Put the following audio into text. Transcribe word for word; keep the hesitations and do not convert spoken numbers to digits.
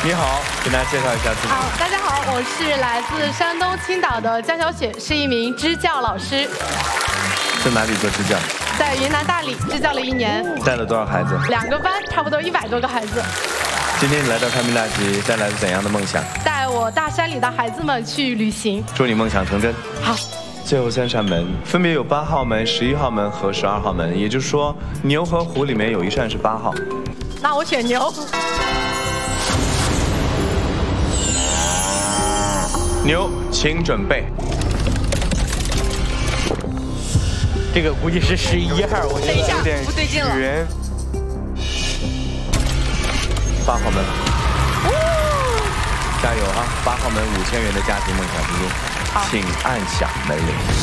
你好，给大家介绍一下自己。 好，大家好，我是来自山东青岛的江小雪，是一名支教老师。 在哪里做支教？ 在云南大理支教了一年。 带了多少孩子？ 两个班，差不多一百多个孩子。 今天你来到开明大吉，带来了怎样的梦想？ 带我大山里的孩子们去旅行。 祝你梦想成真。 好。 最后三扇门分别有八号门、十一号门和十二号门，也就是说，牛和虎里面有一扇是八号。 那我选牛。 牛，请准备。 这个估计是十一号，我觉得有点不对劲了。 悬。八号门，加油啊！八号门五千元的家庭梦想之中，请按响门铃。